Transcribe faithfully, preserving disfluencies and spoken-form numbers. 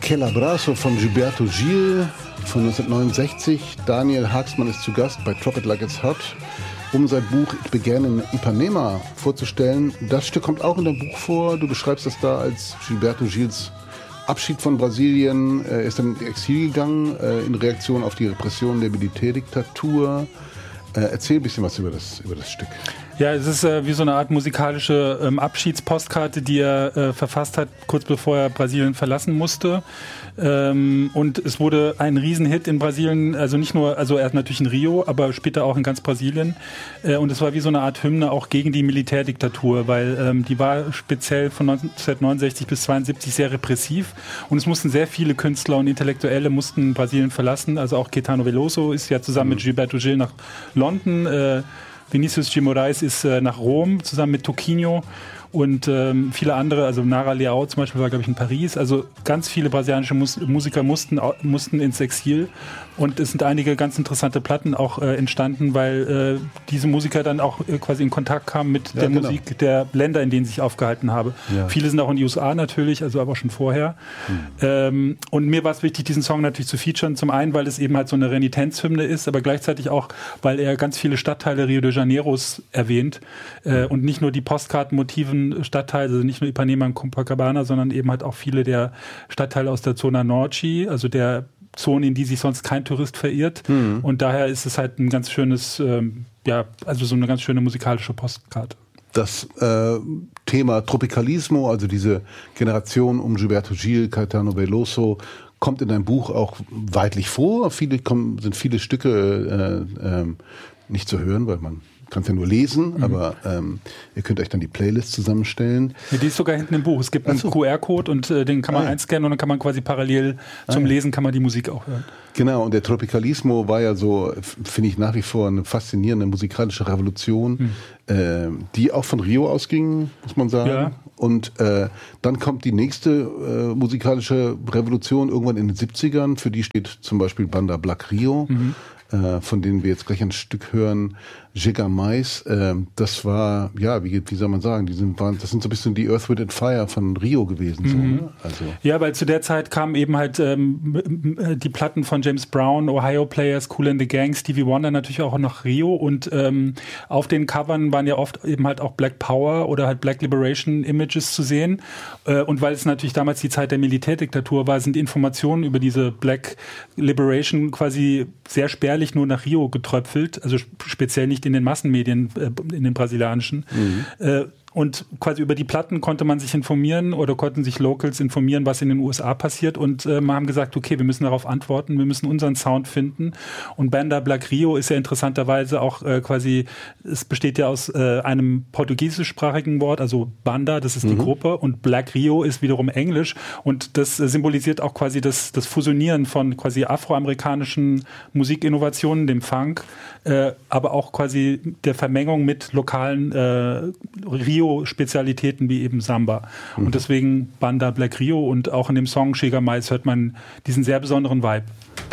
Aquel Abrazo von Gilberto Gil von neunzehnhundertneunundsechzig. Daniel Haagsmann ist zu Gast bei Drop It Like It's Hot, um sein Buch Ich begann in Ipanema vorzustellen. Das Stück kommt auch in deinem Buch vor. Du beschreibst das da als Gilberto Gils Abschied von Brasilien. Er ist dann in Exil gegangen in Reaktion auf die Repression der Militärdiktatur. Erzähl ein bisschen was über das, über das Stück. Ja, es ist äh, wie so eine Art musikalische ähm, Abschiedspostkarte, die er äh, verfasst hat, kurz bevor er Brasilien verlassen musste. Ähm, und es wurde ein Riesenhit in Brasilien, also nicht nur, also er hat natürlich in Rio, aber später auch in ganz Brasilien. Äh, und es war wie so eine Art Hymne auch gegen die Militärdiktatur, weil ähm, die war speziell von neunzehnhundertneunundsechzig bis zweiundsiebzig sehr repressiv. Und es mussten sehr viele Künstler und Intellektuelle mussten Brasilien verlassen. Also auch Caetano Veloso ist ja zusammen mhm. mit Gilberto Gil nach London. Äh, Vinicius de Moraes ist äh, nach Rom zusammen mit Toquinho und ähm, viele andere, also Nara Leão zum Beispiel war, glaube ich, in Paris. Also ganz viele brasilianische Mus- Musiker mussten, mussten ins Exil und es sind einige ganz interessante Platten auch äh, entstanden, weil äh, diese Musiker dann auch äh, quasi in Kontakt kamen mit ja, der genau. Musik der Länder, in denen sie sich aufgehalten haben. Ja. Viele sind auch in den U S A natürlich, also aber schon vorher. Hm. Ähm, und mir war es wichtig, diesen Song natürlich zu featuren. Zum einen, weil es eben halt so eine Renitenzhymne ist, aber gleichzeitig auch, weil er ganz viele Stadtteile Rio de Janeiros erwähnt äh, und nicht nur die Postkartenmotiven Stadtteile, also nicht nur Ipanema und Copacabana, sondern eben halt auch viele der Stadtteile aus der Zona Norte, also der Zone, in die sich sonst kein Tourist verirrt. Mhm. Und daher ist es halt ein ganz schönes, ähm, ja, also so eine ganz schöne musikalische Postkarte. Das äh, Thema Tropicalismo, also diese Generation um Gilberto Gil, Caetano Veloso, kommt in deinem Buch auch weitlich vor. Viele kommen, sind viele Stücke äh, äh, nicht zu hören, weil man kann es ja nur lesen, mhm. aber ähm, ihr könnt euch dann die Playlist zusammenstellen. Ja, die ist sogar hinten im Buch. Es gibt einen so. Q R-Code und äh, den kann man ah, ja. einscannen und dann kann man quasi parallel ah, zum ja. Lesen kann man die Musik auch hören. Genau, und der Tropicalismo war ja so, finde ich nach wie vor eine faszinierende musikalische Revolution, mhm. äh, die auch von Rio ausging, muss man sagen. Ja. Und äh, dann kommt die nächste äh, musikalische Revolution irgendwann in den siebzigern, für die steht zum Beispiel Banda Black Rio. Mhm. Von denen wir jetzt gleich ein Stück hören, Giga Mais, äh, das war, ja, wie, wie soll man sagen, die sind, waren, das sind so ein bisschen die Earth, Wind and Fire von Rio gewesen. Mhm. So, ne? Also. Ja, weil zu der Zeit kamen eben halt ähm, die Platten von James Brown, Ohio Players, Kool and the Gang, Stevie Wonder natürlich auch nach Rio und ähm, auf den Covern waren ja oft eben halt auch Black Power oder halt Black Liberation Images zu sehen äh, und weil es natürlich damals die Zeit der Militärdiktatur war, sind Informationen über diese Black Liberation quasi sehr spärlich nur nach Rio getröpfelt, also speziell nicht in den Massenmedien, äh, in den brasilianischen. Mhm. Äh, und quasi über die Platten konnte man sich informieren oder konnten sich Locals informieren, was in den U S A passiert und äh, wir haben gesagt, okay, wir müssen darauf antworten, wir müssen unseren Sound finden und Banda Black Rio ist ja interessanterweise auch äh, quasi, es besteht ja aus äh, einem portugiesischsprachigen Wort, also Banda, das ist mhm. die Gruppe und Black Rio ist wiederum Englisch und das äh, symbolisiert auch quasi das, das Fusionieren von quasi afroamerikanischen Musikinnovationen, dem Funk, äh, aber auch quasi der Vermengung mit lokalen äh, Rio-Spezialitäten wie eben Samba. Mhm. Und deswegen Banda Black Rio und auch in dem Song Giga Mais hört man diesen sehr besonderen Vibe.